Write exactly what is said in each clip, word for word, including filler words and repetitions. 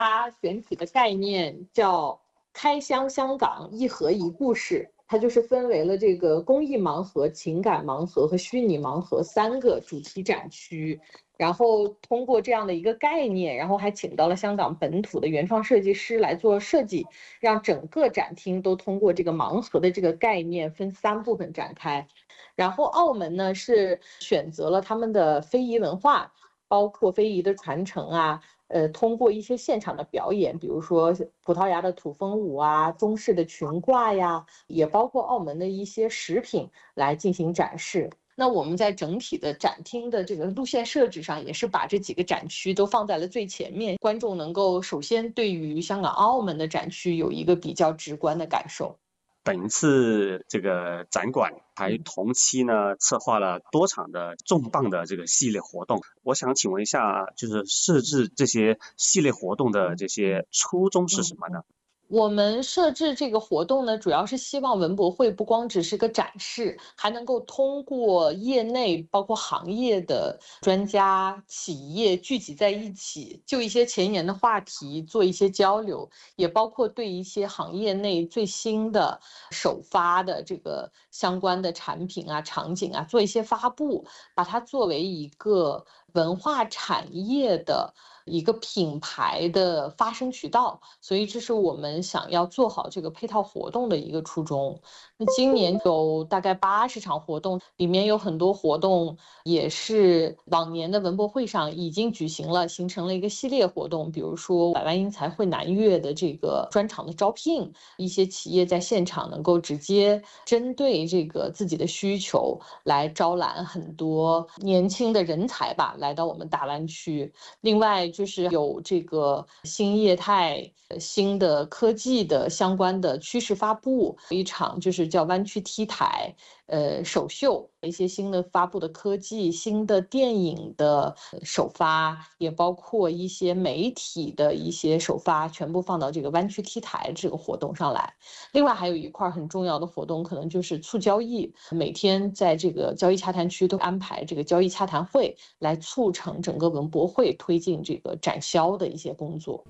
它选取的概念叫开箱香港一盒一故事，它就是分为了这个公益盲盒、情感盲盒和虚拟盲盒三个主题展区，然后通过这样的一个概念，然后还请到了香港本土的原创设计师来做设计，让整个展厅都通过这个盲盒的这个概念分三部分展开。然后澳门呢是选择了他们的非遗文化，包括非遗的传承啊，呃，通过一些现场的表演，比如说葡萄牙的土风舞啊，中式的裙褂呀，也包括澳门的一些食品来进行展示。那我们在整体的展厅的这个路线设置上，也是把这几个展区都放在了最前面，观众能够首先对于香港、澳门的展区有一个比较直观的感受。 本次这个展馆还同期呢策划了多场的重磅的这个系列活动，我想请问一下，就是设置这些系列活动的这些初衷是什么呢？ 我们设置这个活动呢，主要是希望文博会不光只是个展示，还能够通过业内包括行业的专家、企业聚集在一起，就一些前沿的话题做一些交流，也包括对一些行业内最新的首发的这个相关的产品啊、场景啊做一些发布，把它作为一个文化产业的一个品牌的发声渠道，所以这是我们想要做好这个配套活动的一个初衷。那今年有大概八十场活动，里面有很多活动也是往年的文博会上已经举行了，形成了一个系列活动，比如说百万英才会南粤的这个专场的招聘，一些企业在现场能够直接针对这个自己的需求来招揽很多年轻的人才吧，来到我们大湾区。另外就是有这个新业态、新的科技的相关的趋势发布，一场就是叫湾区 T 台，呃，首秀，一些新的发布的科技、新的电影的首发，也包括一些媒体的一些首发，全部放到这个湾区 T 台这个活动上来。另外还有一块很重要的活动，可能就是促交易，每天在这个交易洽谈区都安排这个交易洽谈会，来促成整个文博会推进这个展销的一些工作。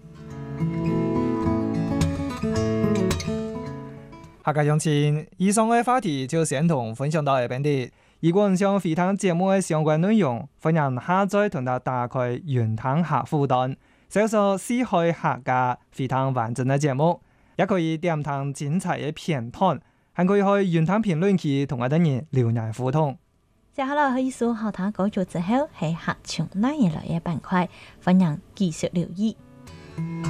客家乡亲，以上嘅话题就先同分享到呢邊啲。如果想回聽節目嘅相關內容，歡迎下載同埋打開雲聽客戶端，搜索四海客家回聽完整嘅節目，也可以點聽精彩嘅片段，還可以去雲聽評論區同我哋人留言互動。 接下來去數後台講咗之後，係客場內嘅來嘅板塊，歡迎繼續留意。